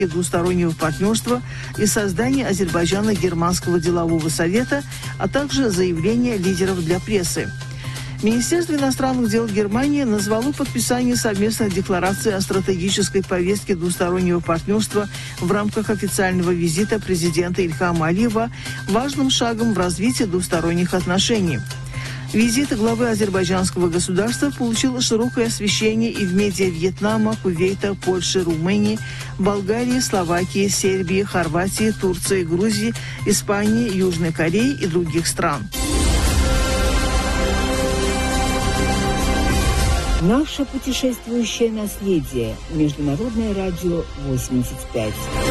двустороннего партнерства и создание Азербайджано-Германского делового совета, а также заявление лидеров для прессы. Министерство иностранных дел Германии назвало подписание совместной декларации о стратегической повестке двустороннего партнерства в рамках официального визита президента Ильхама Алиева важным шагом в развитии двусторонних отношений. Визит главы азербайджанского государства получил широкое освещение и в медиа Вьетнама, Кувейта, Польши, Румынии, Болгарии, Словакии, Сербии, Хорватии, Турции, Грузии, Испании, Южной Кореи и других стран. Наше путешествующее наследие. Международное радио 85.